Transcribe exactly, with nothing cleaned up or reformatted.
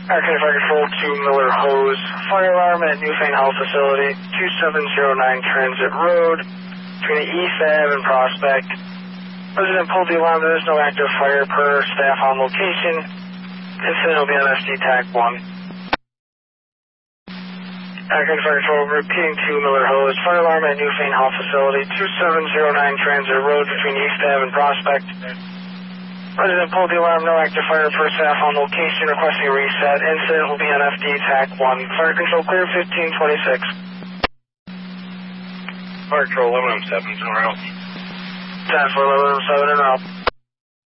Arcade Fire Control to Miller Hose. Fire alarm at Newfane Health Facility, two seven zero nine Transit Road, between East Ave and Prospect. Resident pulled the alarm. There is no active fire per staff on location. Incident will be on F D TAC one. Arcade Fire Control repeating to Miller Hose. Fire alarm at Newfane Health Facility, two seven zero nine Transit Road, between East Ave and Prospect. Resident pulled the alarm, no active fire per staff on location, requesting a reset. Incident will be on F D TAC one. Fire Control clear fifteen twenty-six. Fire Control eleven oh seven, somewhere else. ten for eleven oh seven and out.